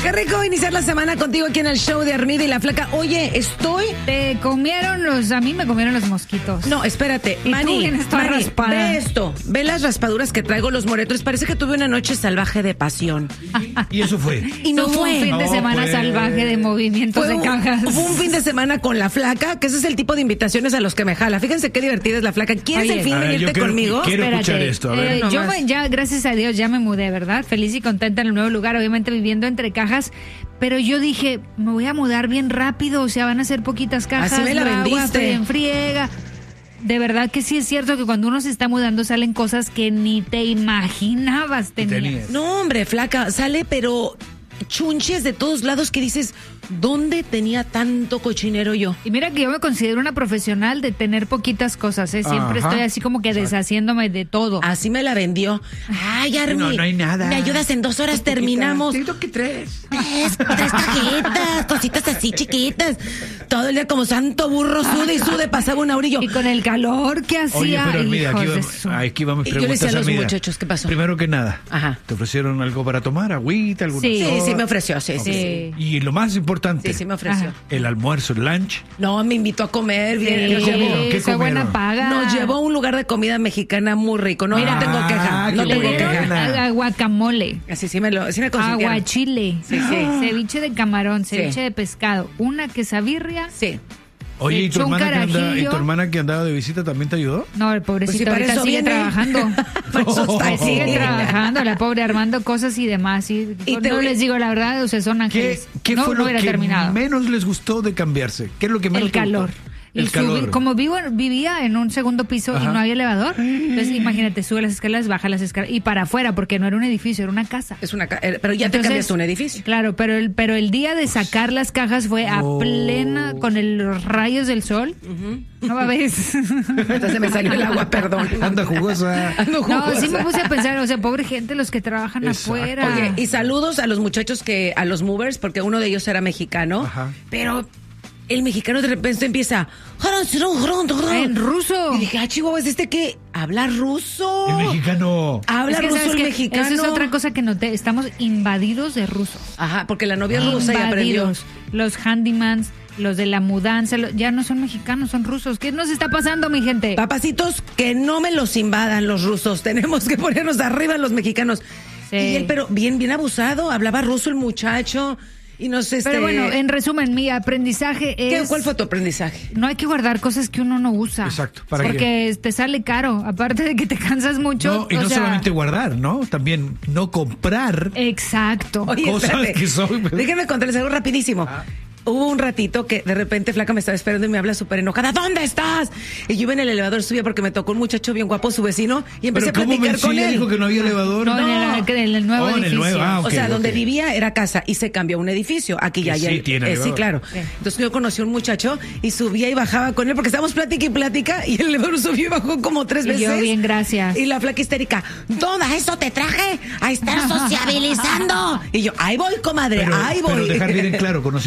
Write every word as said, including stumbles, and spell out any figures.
Qué rico iniciar la semana contigo aquí en el show de Armida y la Flaca. Oye, estoy... Te comieron los... A mí me comieron los mosquitos. No, espérate. Y Mani, tú vienes toda Mani, raspada. ve esto. Ve las raspaduras que traigo, los moretos. Parece que tuve una noche salvaje de pasión. Y eso fue. Y no Tuvo fue. un fin de No, semana pues. salvaje de movimientos Fue de un, cajas. fue un fin de semana con la Flaca, que ese es el tipo de invitaciones a los que me jala. Fíjense qué divertida es la Flaca. ¿Quieres Oye, el fin a ver, venirte yo quiero- conmigo? quiero- Espérate, escuchar esto, a ver. eh, yo Nomás. me- ya, gracias a Dios, ya me mudé, ¿verdad? Feliz y contenta en el nuevo lugar, obviamente viviendo entre cajas. Pero yo dije, me voy a mudar bien rápido, o sea, van a ser poquitas cajas. Así me la agua, vendiste. en friega. De verdad que sí es cierto que cuando uno se está mudando salen cosas que ni te imaginabas tenías. tenías. No, hombre, Flaca, sale, pero chunches de todos lados que dices, ¿dónde tenía tanto cochinero yo? Y mira que yo me considero una profesional de tener poquitas cosas, ¿eh? Siempre Ajá. estoy así como que deshaciéndome de todo. Así me la vendió. Ay, Armi. No, no hay nada. Me ayudas en dos horas, terminamos. Siento que tres. Tres, tres cajitas, cositas así chiquitas. Todo el día como santo burro, sude y sude, pasaba una hora y yo. Y con el calor que hacía, Oye, pero Armida, hijos aquí de va, su- aquí va mi Y yo le pregunta. decía a los Armida. muchachos, ¿qué pasó? Primero que nada, Ajá. ¿te ofrecieron algo para tomar? ¿Agüita? ¿Alguna Sí. Sí, soda? sí, me ofreció, sí, sí. Sí. Y lo más importante, Sí, sí, me ofreció. Ajá. el almuerzo, el lunch. No, me invitó a comer bien. Sí, Nos ¿Qué llevó, comieron? ¿Qué soy buena comieron? paga. nos llevó a un lugar de comida mexicana muy rico. No, Mira. no tengo queja. Ah, No qué tengo Le buena. queja. dieron a- a guacamole, Así sí me lo, sí me consintieron. aguachile, Sí, sí. ceviche de camarón, ceviche Sí. de pescado, una quesabirria. Sí. Oye, ¿y tu, echó un hermana que anda, ¿y carajillo. tu hermana que andaba de visita también te ayudó? No, el Pues sí, pobrecito para ahorita eso sigue viene. trabajando. Por eso está Oh. Sigue así. trabajando, la pobre armando cosas y demás. Y, Y te no voy- les digo la verdad, o sea, son ¿Qué, ángeles. qué no, fue no lo hubiera que terminado. menos les gustó de cambiarse? ¿Qué es lo que menos El te gustó? calor. El Y calor. subí- como vivo, vivía en un segundo piso y Ajá. no había elevador, entonces imagínate, sube las escaleras, baja las escaleras y para afuera, porque no era un edificio, era una casa. Es una ca- eh, pero ya te Entonces, cambiaste un edificio. Claro, pero el, pero el día de sacar las cajas fue a Oh. plena, con el- los rayos del sol. No va ves. Entonces me salió el agua, perdón. Anda jugosa. Ando No, jugosa. sí me puse a pensar, o sea, pobre gente los que trabajan Exacto. afuera. Oye, y saludos a los muchachos que, a los movers, porque uno de ellos era mexicano, Ajá. pero el mexicano de repente empieza En ruso. Y dije, ah, Chihuahua, ¿es este que habla ruso? El mexicano. Habla Es que, ruso ¿sabes el qué? mexicano. Eso es otra cosa que noté. Estamos invadidos de rusos. Ajá, porque la novia es rusa y aprendió. Invadidos. Los handymans, los de la mudanza, lo- ya no son mexicanos, son rusos. ¿Qué nos está pasando, mi gente? Papacitos, que no me los invadan los rusos. Tenemos que ponernos arriba los mexicanos. Sí. Y él, pero bien, bien abusado. Hablaba ruso el muchacho. Y no sé, este... Pero bueno, en resumen, mi aprendizaje ¿qué- es... ¿cuál fue tu aprendizaje? No hay que guardar cosas que uno no usa. Exacto, ¿para Porque te sale caro. Aparte de que te cansas mucho. No, y o no sea, solamente guardar, ¿no? También no comprar. Exacto. Oye, Cosas espérate. que son- Déjenme contarles algo rapidísimo. Hubo un ratito que de repente Flaca me estaba esperando y me habla súper enojada. ¿Dónde estás? Y yo iba en el elevador, subía porque me tocó un muchacho bien guapo, su vecino, y empecé Pero a ¿cómo platicar con Mencilla él. dijo que no había elevador? No, en el, en el nuevo Oh, en el edificio. nuevo, ah, O ok, sea, ok. donde vivía era casa y se cambió a un edificio. Aquí ya Que ya sí tiene eh, sí, elevador. claro. Sí. Entonces yo conocí a un muchacho y subía y bajaba con él porque estábamos plática y plática y el elevador subió y bajó como tres Y veces. yo, bien, gracias. Y la Flaca histérica, ¿todo eso te traje a estar sociabilizando? Y yo, ahí voy, comadre, Pero, ahí voy. pero dejar bien en claro, conocí